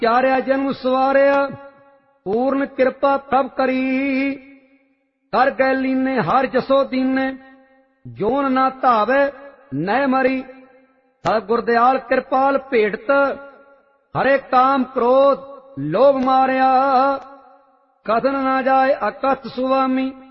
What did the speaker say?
ਚਾਰਿਆ ਜਨਮ ਸਵਾਰਿਆ ਪੂਰਨ ਕਿਰਪਾ ਪ੍ਰਭ ਕਰੀ। ਕਰ ਗੈ ਲੀਨੇ ਹਰ ਜਸੋ ਦੀਨੇ ਜੋਨ ਨਾ ਧਾਵੇ ਨੈ ਮਰੀ। ਸਤਿ ਗੁਰਦਿਆਲ ਕਿਰਪਾਲ ਭੇਟਤ ਹਰੇ ਕਾਮ ਕ੍ਰੋਧ ਲੋਭ ਮਾਰਿਆ। ਕਥਨ ਨਾ ਜਾਏ ਅਕਥ ਸੁਆਮੀ